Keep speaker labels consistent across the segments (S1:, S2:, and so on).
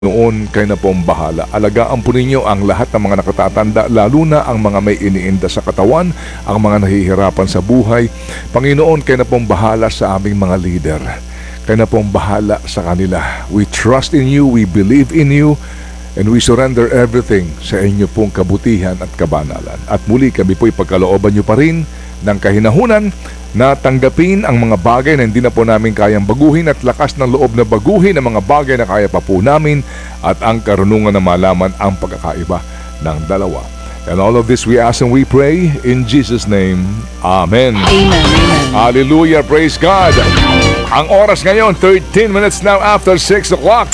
S1: Noon kayo na pong bahala. Alagaan po ninyo ang lahat ng mga nakatatanda, lalo na ang mga may iniinda sa katawan, ang mga nahihirapan sa buhay. Panginoon, kayo na pong bahala sa aming mga leader. Kayo na pong bahala sa kanila. We trust in you, we believe in you, and we surrender everything sa inyo pong kabutihan at kabanalan. At muli kami po'y pagkalooban nyo pa rin ng kahinahunan na tanggapin ang mga bagay na hindi na po namin kayang baguhin at lakas ng loob na baguhin ang mga bagay na kaya pa po namin at ang karunungan na malaman ang pagkakaiba ng dalawa. And all of this we ask and we pray in Jesus' name. Amen.
S2: Amen.
S1: Hallelujah. Praise God. Ang oras ngayon, 13 minutes now after 6 o'clock.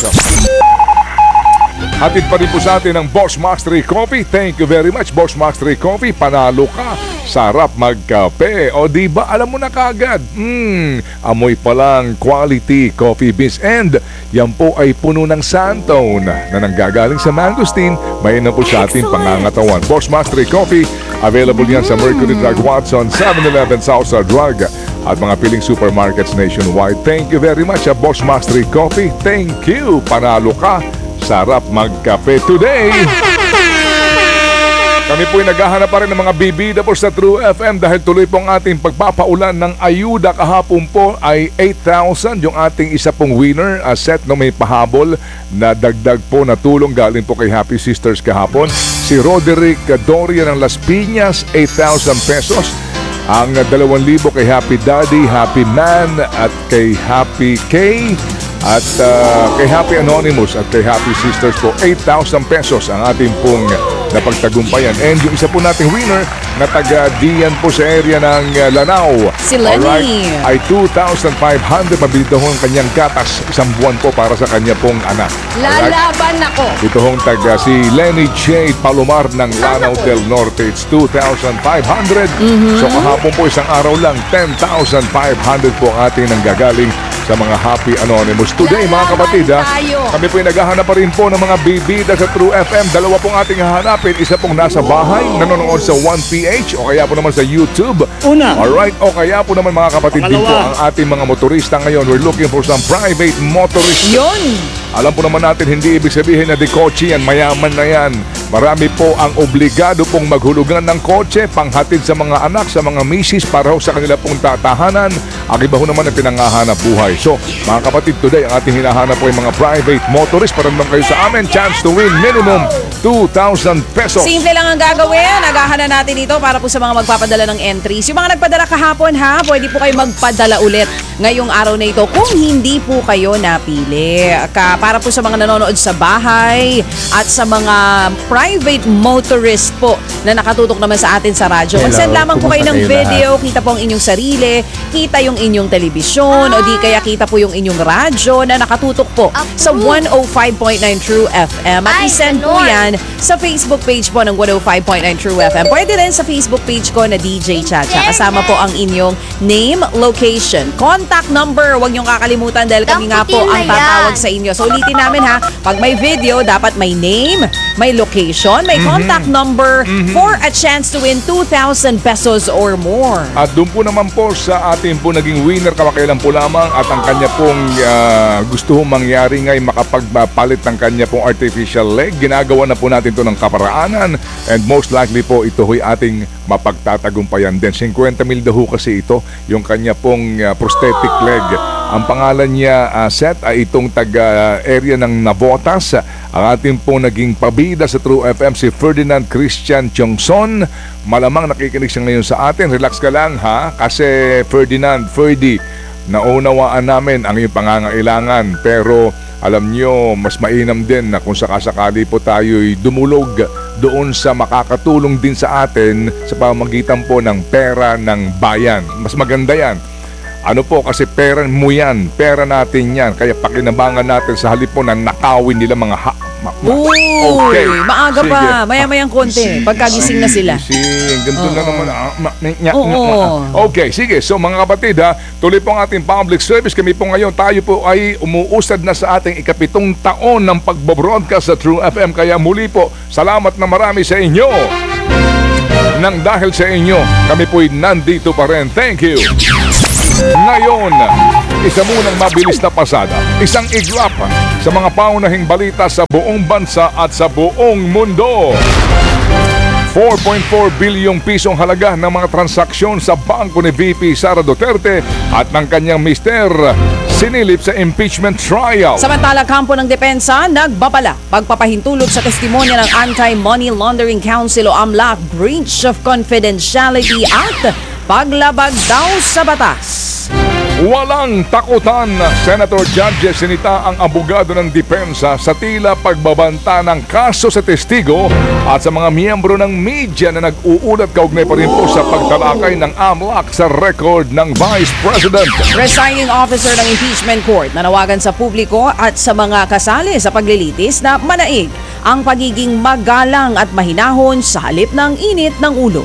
S1: Hatid pa rin po sa atin ng Boss Max 3 Coffee. Thank you very much, Boss Max 3 Coffee. Panalo ka. Sarap magkape. O diba, alam mo na kagad. Amoy pa lang quality coffee beans. And yan po ay puno ng Santon na nanggagaling sa mangosteen. May na po sa ating pangangatawan. Boss Max 3 Coffee. Available yan sa Mercury Drug Watson, 7-Eleven, Southside Drug at mga piling supermarkets nationwide. Thank you very much, Boss Max 3 Coffee. Thank you. Panalo ka. Sarap magkape today. Kami po'y naghahanap pa rin ng mga bibida po sa True FM dahil tuloy po ang ating pagpapaulan ng ayuda. Kahapon po ay 8,000 yung ating isa pong winner set na may pahabol na dagdag po na tulong galing po kay Happy Sisters kahapon. Si Roderick Doria ng Las Piñas, 8,000 pesos. Ang 2,000 kay Happy Daddy, Happy Man at kay Happy K. At kay Happy Anonymous at kay Happy Sisters po, 8,000 pesos ang ating pong napagtagumpayan. And yung isa po nating winner na taga-diyan po sa area ng Lanao.
S2: Si Lenny.
S1: Alright, ay 2,500. Mabilito hong kanyang gatas. Isang buwan po para sa kanya pong anak.
S2: Lalaban ako.
S1: Ito hong taga si Lenny J. Palomar ng Lanao del Norte. It's 2,500. So kahapon po isang araw lang, 10,500 po ang ating nanggagaling sa mga Happy Anonymous. Today mga kapatid, kami po ay naghahanap pa rin po ng mga bibida sa True FM. Dalawa pong ating hahanapin. Isa pong nasa bahay, nanonood sa 1PH o kaya po naman sa YouTube. Alright, o kaya po naman mga kapatid din po ang ating mga motorista ngayon. We're looking for some private motorist.
S2: Yun.
S1: Alam po naman natin, hindi ibig sabihin na di kotse yan, mayaman na yan. Marami po ang obligado pong maghulugan ng kotse, panghatid sa mga anak, sa mga misis para sa kanila pong tatahanan. Ang iba ho naman ang pinangahanap buhay. So, mga kapatid, today ang ating hinahanap po ay mga private motorist. Para naman kayo sa amin, chance to win minimum 2,000 pesos.
S2: Simple lang ang gagawin. Naghahanap natin ito para po sa mga magpapadala ng entries. Yung mga nagpadala kahapon pwede po kayo magpadala ulit ngayong araw na ito kung hindi po kayo napili. Para po sa mga nanonood sa bahay at sa mga private motorist po na nakatutok naman sa atin sa radyo. Mag-send lamang po kayo ng video, kita po ang inyong sarili, kita yung inyong telebisyon, o di kaya kita po yung inyong radyo na nakatutok po sa 105.9 True FM. At isend po yan sa Facebook page po ng 105.9 True FM. Pwede rin sa Facebook page ko na DJ Chacha. Kasama po ang inyong name, location, contact number. Huwag niyong kakalimutan dahil kami nga po ang tatawag sa inyo. So ulitin namin pag may video, dapat may name, may location, may contact number for a chance to win 2,000 pesos or more.
S1: At doon po naman po sa ating po naging winner kamakailan po lamang at ang kanya pong gusto hong mangyari ngay makapagpalit ng kanya pong artificial leg. Ginagawa na po natin ito ng kaparaanan and most likely po ito ho'y ating mapagtatagumpayan din. 50,000 daw kasi ito yung kanya pong prosthetic leg. Ang pangalan niya Seth ay itong taga-area ng Navotas. Ang ating pong naging pabida sa True FM si Ferdinand Christian Tiongson. Malamang nakikinig siya ngayon sa atin. Relax ka lang kasi Ferdy, naunawaan namin ang iyong pangangailangan. Pero alam nyo, mas mainam din na kung sakasakali po tayo'y dumulog doon sa makakatulong din sa atin sa pamamagitan po ng pera ng bayan. Mas maganda yan. Ano po, kasi pera mo yan, pera natin yan. Kaya pakinabangan natin sa halip po na nakawin nila mga
S2: Okay. Maaga
S1: sige.
S2: pa, maya-mayang konti. Pagkagising na sila.
S1: Ganito na naman. Okay, sige. So mga kapatid, tuloy po ang ating public service. Kami po ngayon, tayo po ay umuusad na sa ating ika-7 taon ng pagbo-broadcast sa True FM. Kaya muli po, salamat na marami sa inyo. Nang dahil sa inyo, kami po'y nandito pa rin. Thank you. Ngayon, isa munang mabilis na pasada, isang iglap sa sa mga paunahing balita sa buong bansa at sa buong mundo. 4.4 bilyong pisong halaga ng mga transaksyon sa bangko ni VP Sara Duterte at ng kanyang mister sinilip sa impeachment trial.
S2: Samantala, kampo ng depensa nagbabala pagpapahintulot sa testimonya ng Anti-Money Laundering Council o AMLAC, breach of confidentiality at paglabag daw sa batas.
S1: Walang takutan, Senator Judges sinita ang abogado ng depensa sa tila pagbabanta ng kaso sa testigo at sa mga miyembro ng media na nag-uulat kaugnay pa rin po sa pagtalakay ng AMLAC sa record ng Vice President.
S2: Presiding officer ng impeachment court nanawagan sa publiko at sa mga kasali sa paglilitis na manaig ang pagiging magalang at mahinahon sa halip ng init ng ulo.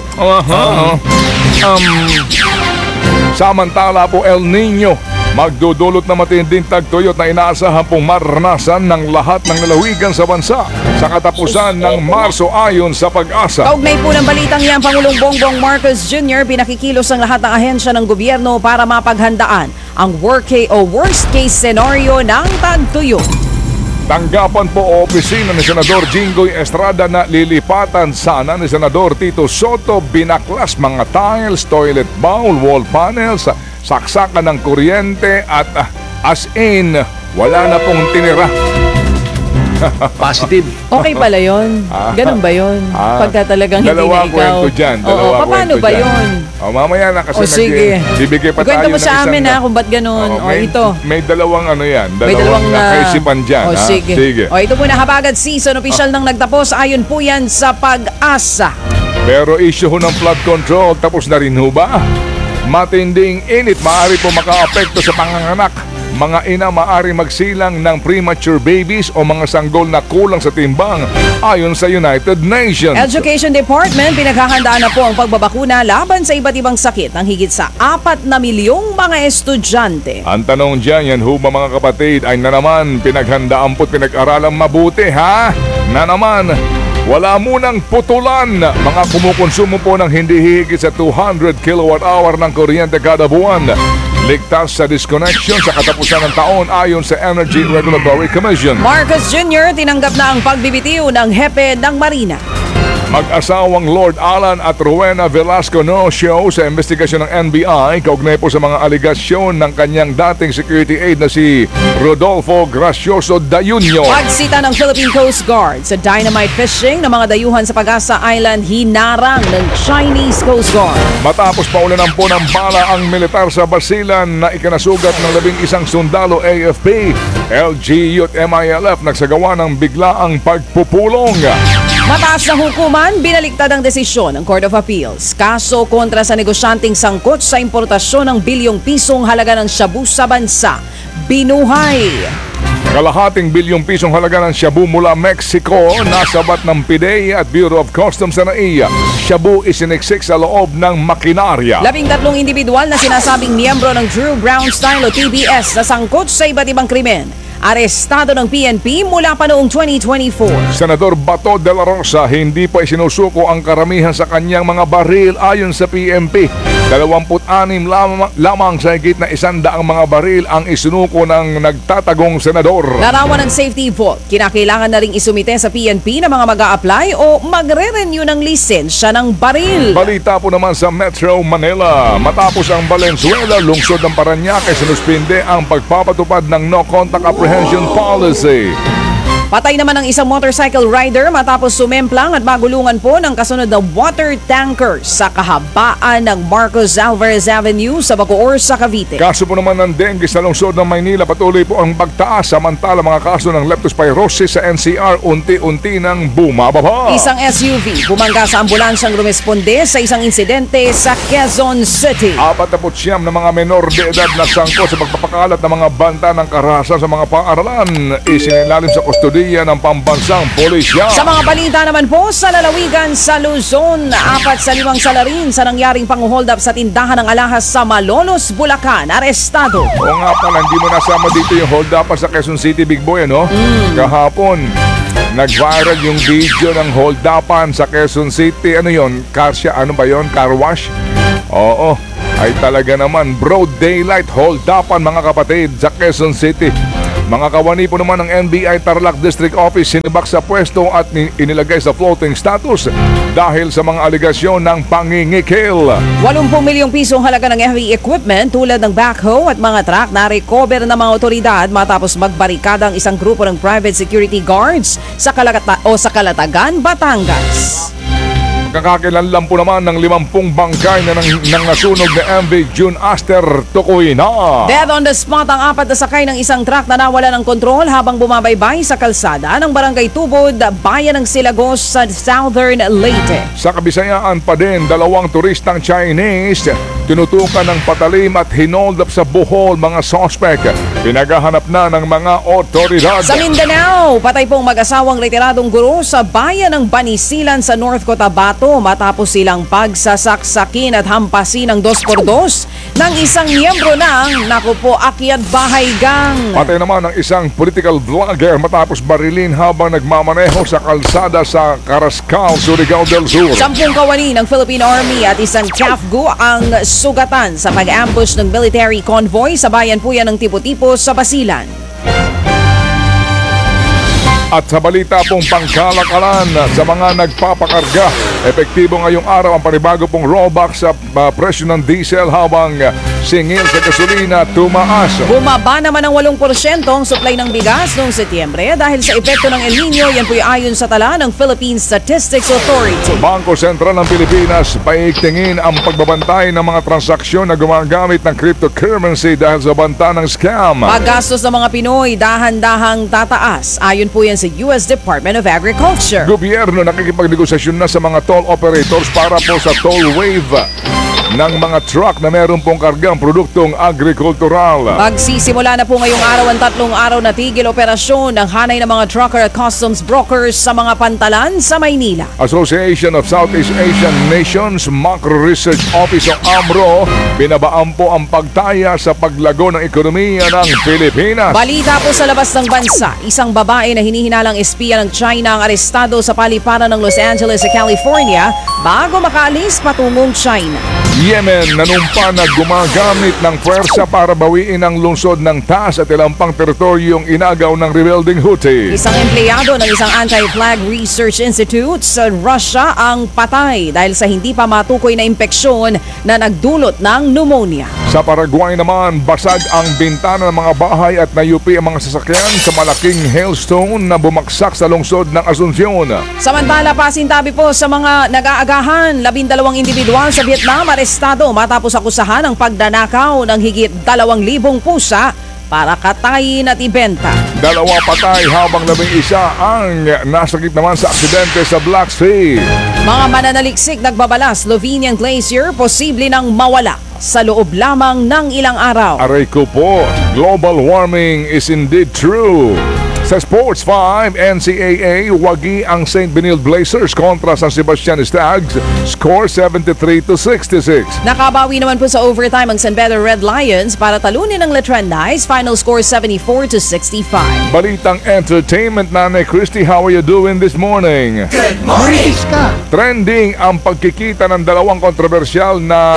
S1: Samantala po El Nino, magdudulot na matinding tagtuyot na inaasahan pong maranasan ng lahat ng lalawigan sa bansa sa katapusan ng Marso ayon sa Pag-asa.
S2: Kaugnay po ng balitang yan, Pangulong Bongbong Marcos Jr. pinakikilos ang lahat ng ahensya ng gobyerno para mapaghandaan ang worst case scenario ng tagtuyot.
S1: Tanggapan po o opisina ni Senador Jinggoy Estrada na lilipatan sana ni Senador Tito Soto, binaklas mga tiles, toilet bowl, wall panels, saksakan ng kuryente at as in, wala na pong tinira.
S3: Positive.
S2: Okay pala yun? Ganun ba yun? Pagka talagang hindi na
S1: Dalawa
S2: ikaw.
S1: kwento dyan.
S2: Oo, paano ba yun?
S1: Mamaya na kasi
S2: Sige.
S1: bibigay pa tayo
S2: Kwento mo
S1: ng
S2: sa amin
S1: isang-
S2: kung ba't ganun.
S1: ito. May dalawang ano yan. Dalawang kaisipan dyan.
S2: Sige. Ito po na Habagat Season. Official nang nagtapos. Ayon po yan sa Pag-asa.
S1: Pero issue ho ng flood control, tapos na rin ho ba? Matinding init, maaari po makaapekto sa panganganak. Mga ina maaari magsilang ng premature babies o mga sanggol na kulang sa timbang ayon sa United Nations.
S2: Education Department, pinaghahandaan na po ang pagbabakuna laban sa iba't ibang sakit ng higit sa 4 na milyong mga estudyante.
S1: Ang tanong dyan, yan ho ba mga kapatid, ay na naman pinaghandaan po't pinag-aralang mabuti, ha? Na naman, wala munang putulan. Mga kumukonsumo po ng hindi hihigit sa 200 kilowatt-hour ng kuryente kada buwan. Ligtas sa disconnection sa katapusan ng taon ayon sa Energy Regulatory Commission.
S2: Marcos Jr. tinanggap na ang pagbibitiw ng hepe ng Marina.
S1: Mag-asawang Lord Alan at Rowena Velasco no show sa investigasyon ng NBI kaugnay po sa mga aligasyon ng kanyang dating security aide na si Rodolfo Gracioso Dayunyo.
S2: Pagsita ng Philippine Coast Guard sa dynamite fishing ng mga dayuhan sa Pag-asa Island, hinarang ng Chinese Coast Guard.
S1: Matapos paulanan po ng bala ang militar sa Basilan na ikinasugat ng 11 sundalo AFP, LGU at MILF nagsagawa ng biglaang pagpupulong.
S2: Mataas na hukuman, binaliktad ang desisyon ng Court of Appeals. Kaso kontra sa negosyanteng sangkot sa importasyon ng bilyong pisong halaga ng shabu sa bansa. Binuhay.
S1: Kalahating bilyong pisong halaga ng shabu mula Mexico nasabat ng PIDEA at Bureau of Customs sa NAIA. Shabu isiniksik sa loob ng makinarya.
S2: 13 individual na sinasabing miyembro ng Drew Brown Style o TBS na sangkot sa iba't ibang krimen. Arestado ng PNP mula pa noong 2024.
S1: Senador Bato de la Rosa hindi pa isinusuko ang karamihan sa kanyang mga baril ayon sa PNP. 26 lamang sa higit na 100 mga baril ang isinuko ng nagtatagong senador.
S2: Larawan ng safety vault. Kinakailangan na ring isumite sa PNP na mga mag-a-apply o magre-renew ng lisensya ng baril.
S1: Balita po naman sa Metro Manila. Matapos ang Valenzuela, lungsod ng Parañaque, sinuspinde ang pagpapatupad ng no contact apprehension policy.
S2: Patay naman ang isang motorcycle rider matapos sumemplang at magulungan po ng kasunod na water tanker sa kahabaan ng Marcos Alvarez Avenue sa Bacoor sa Cavite.
S1: Kaso po naman ng dengue sa lungsod ng Maynila, patuloy po ang pagtaas, samantala mga kaso ng leptospirosis sa NCR unti-unti nang bumababa.
S2: Isang SUV bumangga sa ambulansyang rumesponde sa isang insidente sa Quezon City.
S1: 49 na mga menor de edad na sangkot sa pagpapakalat ng mga banta ng karahasan sa mga paaralan isinilalim sa kustodiya ng pambansang pulisya.
S2: Sa mga balita naman po sa lalawigan sa Luzon, 4 sa 5 salarin sa nangyaring pang-hold up sa tindahan ng alahas sa Malolos, Bulacan, arestado.
S1: O nga pala, hindi mo nasama dito yung hold up sa Quezon City, Big Boy, ano? Kahapon, nag-viral yung video ng hold upan sa Quezon City. Ano yon? Ano ba yon? Car wash? Oo. Ay talaga naman, broad daylight hold upan mga kapatid sa Quezon City. Mga kawani po naman ng NBI Tarlac District Office sinibak sa pwesto at inilagay sa floating status dahil sa mga aligasyon ng pangingikil.
S2: 80 milyong pisong halaga ng heavy equipment tulad ng backhoe at mga truck na recover ng mga otoridad matapos magbarikada ang isang grupo ng private security guards sa Kalatagan, Batangas.
S1: Kakakilanlan po naman ng 50 bangkay na nang nasunog na MV June Aster Tukuy na.
S2: Dead on the spot ang 4 na sakay ng isang truck na nawala ng kontrol habang bumabaybay sa kalsada ng Barangay Tubod, Bayan ng Silagos sa Southern Leyte.
S1: Sa Kabisayaan pa din, 2 turistang Chinese tinutukan ng patalim at hinold up sa Bohol mga sospek. Pinaghahanap na ng mga otoridad.
S2: Sa Mindanao, patay pong mag-asawang retiradong guro sa bayan ng Banisilan sa North Cotabato matapos silang pagsasaksakin at hampasin ng 2x2 ng isang miyembro ng, Akyat Bahay Gang.
S1: Patay naman ang isang political vlogger matapos barilin habang nagmamaneho sa kalsada sa Carrascal, Surigao del Sur.
S2: 10 kawani ng Philippine Army at isang CAFGU ang sugatan sa pag-ambush ng military convoy sa bayan po yan ng Tipo-Tipo sa Basilan.
S1: At sa balita pong pangkalakalan sa mga nagpapakarga, epektibo ngayong araw ang panibago pong rollback sa presyo ng diesel habang singil sa gasolina tumaas.
S2: Bumaba naman ng 8% ang supply ng bigas noong Setyembre dahil sa epekto ng El Nino. Yan po'y ayon sa tala ng Philippine Statistics Authority.
S1: Bangko Sentral ng Pilipinas paigtingin ang pagbabantay ng mga transaksyon na gumagamit ng cryptocurrency dahil sa banta ng scam.
S2: Paggastos ng mga Pinoy dahan-dahang tataas. Ayon po yan sa US Department of Agriculture.
S1: Gobyerno nakikipagnegosasyon na sa mga toll operators para po sa toll waive ng mga truck na meron pong kargang produktong agrikultural.
S2: Magsisimula na po ngayong araw ang 3 araw na tigil operasyon ng hanay ng mga trucker at customs brokers sa mga pantalan sa Maynila.
S1: Association of Southeast Asian Nations Macro Research Office o AMRO binabaan po ang pagtaya sa paglago ng ekonomiya ng Pilipinas.
S2: Balita po sa labas ng bansa, isang babae na hinihinalang espiya ng China ang arestado sa paliparan ng Los Angeles sa California bago makaalis patungong China.
S1: Yemen nanumpa na gumagamit ng puwersa para bawiin ang lungsod ng TAS at ilang pang teritoryong inagaw ng rebelling Houthi.
S2: Isang empleyado ng isang anti-flag research institute sa Russia ang patay dahil sa hindi pa matukoy na impeksyon na nagdulot ng pneumonia.
S1: Sa Paraguay naman, basag ang bintana ng mga bahay at nayupi ang mga sasakyan sa malaking hailstone na bumaksak sa lungsod ng Asuncion.
S2: Samantala, pasintabi po sa mga nag-aagahan, 12 individual sa Vietnam arestado matapos akusahan ng pagdanakaw ng higit 2,000 pusa para katayin at ibenta.
S1: 2 patay habang 11 ang nasakit naman sa aksidente sa Black Sea.
S2: Mga mananaliksik nagbabala, Slovenian glacier posible nang mawala sa loob lamang ng ilang araw.
S1: Aray ko po, global warming is indeed true. Sa Sports 5, NCAA, wagi ang St. Benilde Blazers kontra San Sebastian Stags, score 73-66.
S2: Nakabawi naman po sa overtime ang San Pedro Red Lions para talunin ang Letran Knights, final score 74-65.
S1: Balitang entertainment, Nanay Christy, how are you doing this morning?
S3: Good morning!
S1: Trending ang pagkikita ng dalawang kontrobersyal na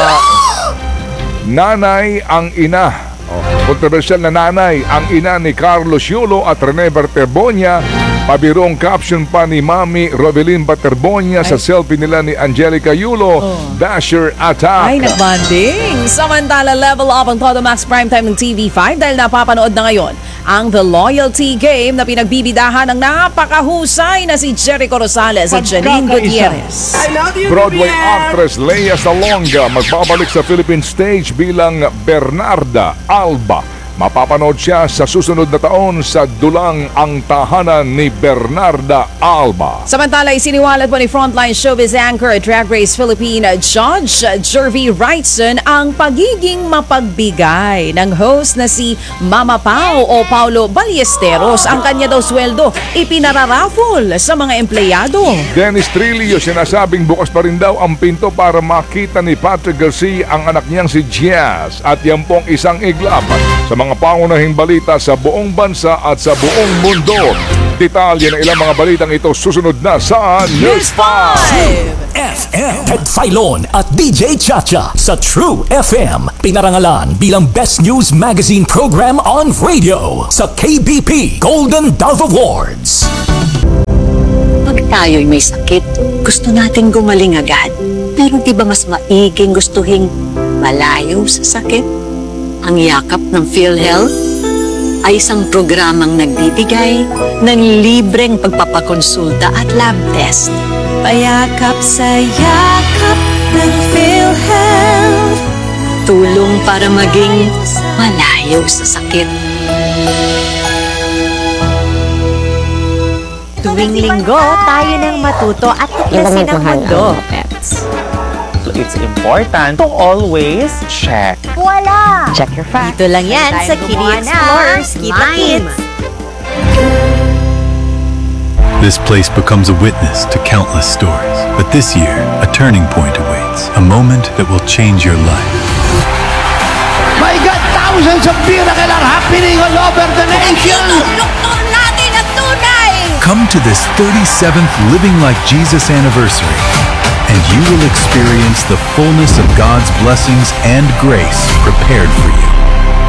S1: nanay ang ina. Kontrobersyal na nanay ang ina ni Carlos Yulo at Rene Baterbonia. Pabirong caption pa ni Mami Rovelyn Baterbonia sa selfie nila ni Angelica Yulo, Dasher Attack.
S2: Ay, nagbanding! Samantala, level up ang Todo Max Primetime ng TV5 dahil napapanood na ngayon ang The Loyalty Game na pinagbibidahan ng napakahusay na si Jericho Rosales at Janine Gutierrez.
S3: I love you,
S1: Broadway
S3: Vivian!
S1: actress Lea Salonga magbabalik sa Philippine stage bilang Bernarda Alba. Mapapanood siya sa susunod na taon sa Dulang ang Tahanan ni Bernarda Alba.
S2: Samantala, isiniwalat po ni frontline showbiz anchor at Drag Race Philippine Judge Jervy Wrightson ang pagiging mapagbigay ng host na si Mama Pao o Paulo Ballesteros. Ang kanya daw sweldo ipinararaffle sa mga empleyado.
S1: Dennis Trillo sinasabing bukas pa rin daw ang pinto para makita ni Patrick Garcia ang anak niyang si Jazz. At yan pong isang iglap sa mga pangunahing balita sa buong bansa at sa buong mundo. detalye ng ilang mga balitang ito susunod na sa News 5.
S3: FM. Ted Filon at DJ Chacha sa True FM. Pinarangalan bilang Best News Magazine Program on Radio sa KBP Golden Dove Awards.
S4: Pag tayo'y may sakit, gusto nating gumaling agad. Pero di ba mas maiging gustuhin malayo sa sakit? Ang yakap ng PhilHealth ay isang programang nagbibigay ng libreng pagpapakonsulta at lab test. Payakap sa yakap ng PhilHealth. Tulong para maging malayo sa sakit.
S5: Tuwing linggo, tayo nang matuto at tuklasin ang mundo.
S6: It's important to always check.
S5: Wala! Check your facts. Dito lang yan sa Kitty Explorers Kita Kids.
S7: This place becomes a witness to countless stories. But this year, a turning point awaits. A moment that will change your life.
S8: My God, thousands of miracles are happening all over the nation.
S7: Come to this 37th Living Like Jesus anniversary, and you will experience the fullness of God's blessings and grace prepared for you.